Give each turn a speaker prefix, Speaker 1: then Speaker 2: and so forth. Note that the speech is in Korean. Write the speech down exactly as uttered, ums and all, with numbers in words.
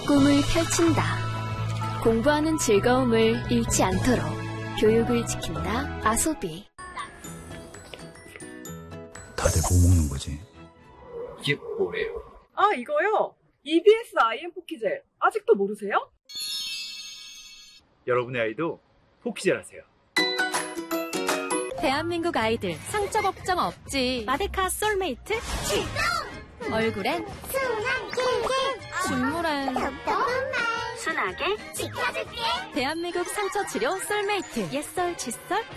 Speaker 1: 꿈을 펼친다. 공부하는 즐거움을 잃지 않도록 교육을 지킨다. 아소비.
Speaker 2: 다들 뭐 먹는 거지?
Speaker 3: 이게 뭐래요?
Speaker 4: 아, 이거요? 이비에스 아이엠 포키젤. 아직도 모르세요?
Speaker 5: 여러분의 아이도 포키젤 하세요.
Speaker 6: 대한민국 아이들 상처 걱정 없지. 마데카 솔메이트 출동! 얼굴엔 순한 꿀꿀, 눈물엔 순하게 지켜줄게. 대한민국 상처 치료 솔메이트. 옛설 칫솔